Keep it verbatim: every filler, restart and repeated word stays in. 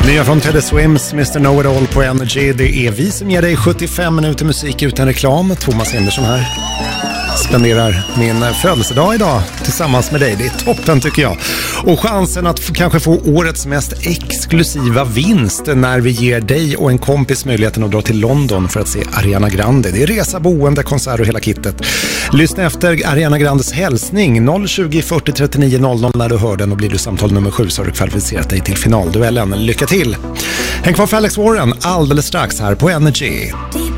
Nya från Teddy Swims, mister Know-It-All på Energy. Det är vi som ger dig sjuttiofem minuter musik utan reklam. Thomas Henderson här. Spenderar min födelsedag idag tillsammans med dig. Det är toppen tycker jag. Och chansen att f- kanske få årets mest exklusiva vinst när vi ger dig och en kompis möjligheten att dra till London för att se Ariana Grande. Det är resa, boende, konsert och hela kittet. Lyssna efter Ariana Grandes hälsning noll tjugo fyrtio trettionio noll noll när du hör den, och blir du samtal nummer sju så har du kvalificerat dig till finalduellen. Lycka till! Häng kvar för Alex Warren alldeles strax här på Energy.